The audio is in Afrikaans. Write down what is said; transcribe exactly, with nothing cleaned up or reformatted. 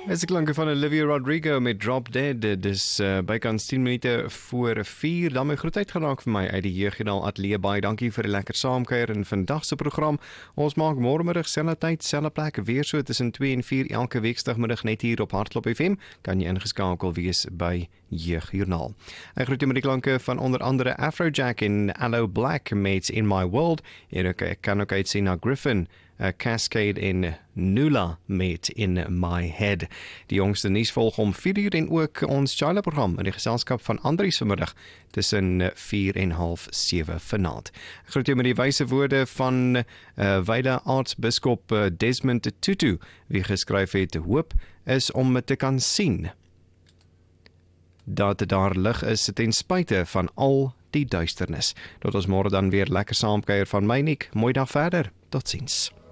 Is die klanke van Olivia Rodrigo met Drop Dead, dis uh, bykans tien minute voor vier, dan my groet uitgeraak vir my uit die Jeugjoernaal Ateljee. Baie dankie vir die lekker saamkuier in vandag se program. Ons maak môremiddag selfde tyd, selfde plek, weer so tussen twee en vier elke weekdagmiddag net hier op Hartklop F M, kan jy ingeskakel wees by Jeugjoernaal. Ek groet jy met die klanke van onder andere Afrojack en Allo Black met In My World, en ek kan ook uitsien na Griffin, Uh, Cascade en Nula met In My Head. Die jongste nuus volg om vier uur en ook ons Chila program in die geselskap van Andries vanmiddag tussen vier en half sewe vanaand. Ek groet jou met die wyse woorde van uh, Wyde aartsbiskop uh, Desmond Tutu, wie geskryf het: hoop is om te kan sien dat daar lig is ten spyte van al die duisternis. Tot ons môre dan weer lekker saamkuier van my Nick. Mooi dag verder. Totsiens.